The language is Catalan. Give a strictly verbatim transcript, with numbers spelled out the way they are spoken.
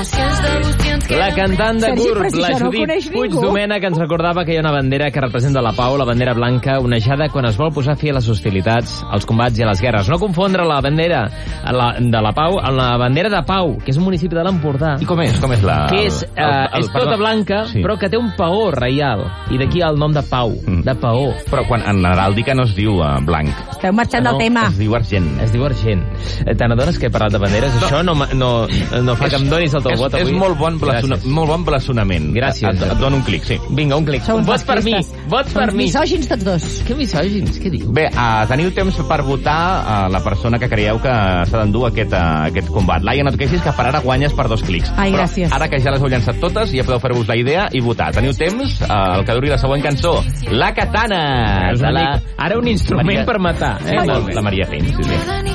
La cantant de Sergi, Gurb, però si la això no ho Judit coneix ningú. Puigdomena, que ens recordava que hi ha una bandera que representa la pau, la bandera blanca, onejada quan es vol posar fi a les hostilitats, als combats i a les guerres. No confondre la bandera la, de la pau amb la bandera de Pau, que és un municipi de l'Empordà. I com és? Com és la... Que és, el, el, uh, el, és tota blanca, sí. però que té un paó reial. I d'aquí el nom de Pau, mm. de paó. Però quan en heràldica no es diu uh, blanc. Esteu marxant No, del tema. Es diu argent. Es diu argent. Eh, Te n'adones que he parlat de banderes? No. Això no, ma- no, no fa que em donis el teu és, vot avui. És molt bon, blasona, molt bon blasonament. Gràcies. Et, et dono un clic, sí. Vinga, un clic. Sou Un uns vot per mi. masclistes. Vot Sou per uns mi. misògins tots dos. Que misògins, què diu? Bé, uh, teniu temps per votar uh, la persona que creieu que s'ha d'endur aquest, uh, aquest combat. Laia, no et queixis, que per ara guanyes per dos clics. Ai, Però gràcies. ara que ja les heu llançat totes, ja podeu fer-vos la idea i votar. Teniu temps, uh, el que duri la següent cançó. La katana! És de una la... mica- Ara un instrument Maria- per matar. Eh? Sí, molt bé. La Maria Payne, sí, sí.